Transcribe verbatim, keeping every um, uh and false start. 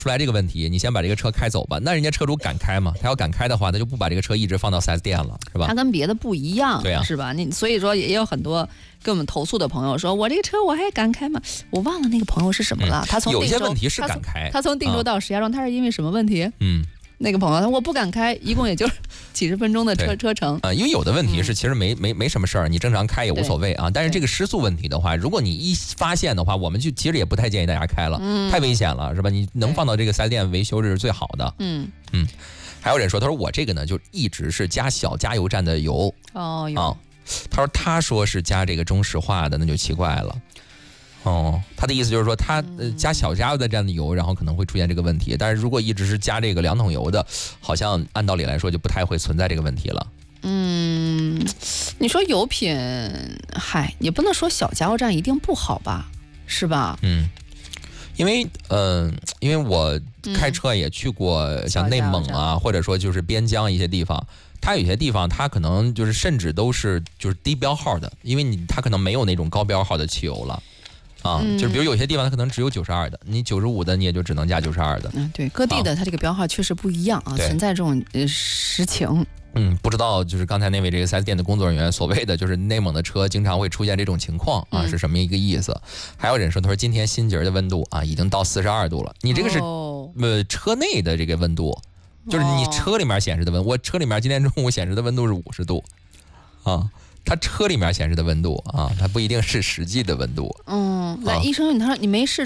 出来这个问题，你先把这个车开走吧。那人家车主敢开吗？他要敢开的话，他就不把这个车一直放到 四 S 店了，是吧？ 他跟别的不一样， 对啊， 是吧？你所以说也有很多跟我们投诉的朋友说，我这个车我还敢开吗？我忘了那个朋友是什么了。嗯、他从有些问题是敢开， 他从定州到石家庄，他是因为什么问题？ 嗯。 那个朋友他我不敢开，一共也就几十分钟的车车程啊、呃，因为有的问题是其实没、嗯、没没什么事儿，你正常开也无所谓啊。但是这个失速问题的话，如果你一发现的话，我们就其实也不太建议大家开了，嗯、太危险了，是吧？你能放到这个四 S 店维修这是最好的。嗯嗯。还有人说，他说我这个呢就一直是加小加油站的油哦啊，他说他说是加这个中石化的，那就奇怪了。哦，他的意思就是说，他呃加小加油站的油，然后可能会出现这个问题。但是如果一直是加这个两桶油的，好像按道理来说就不太会存在这个问题了。 嗯，你说油品，嗨，也不能说小加油站一定不好吧，是吧？ 嗯，因为呃，因为我开车也去过像内蒙啊，嗯、或者说就是边疆一些地方。它有些地方，它可能就是甚至都是就是低标号的，因为你它可能没有那种高标号的汽油了。啊，就是比如有些地方它可能只有九十二的，你九十五的你也就只能加九十二的。 嗯，对，各地的它这个标号确实不一样啊，存在这种呃实情。 嗯，不知道就是刚才那位这个四 S 店的工作人员所谓的就是内蒙的车经常会出现这种情况啊，嗯、是什么一个意思？还有人说，他说今天心节的温度啊已经到四十二度了，你这个是、哦、呃车内的这个温度，就是你车里面显示的温，我车里面今天中午显示的温度是五十度，啊。它车里面显示的温度啊，它不一定是实际的温度。 嗯，那医生，他说你没试